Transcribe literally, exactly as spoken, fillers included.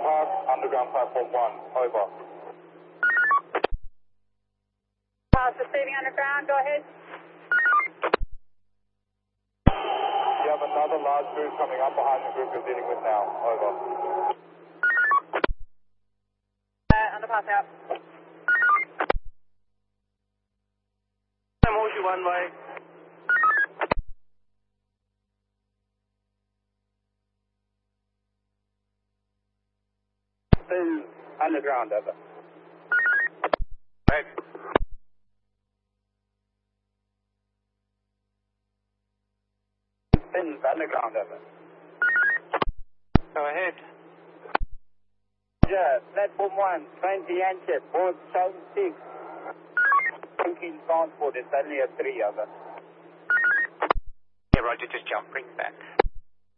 Park, underground platform one, over. Pass receiving underground, go ahead. You have another large group coming up behind the group you're dealing with now, over. Uh, underpass out. I'm Ocean one way. Still underground, over. Right. Still underground, over. Go ahead. Yeah, platform one, twenty inches, board zone six. Thinking transport, it's only a three, over. Yeah, Roger, just jump, bring back.